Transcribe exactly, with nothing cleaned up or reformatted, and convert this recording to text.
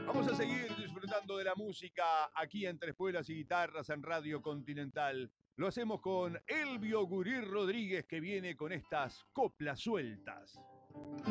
Vamos a seguir disfrutando de la música aquí entre espuelas y guitarras en Radio Continental. Lo hacemos con Elvio Gurí Rodríguez, que viene con estas coplas sueltas.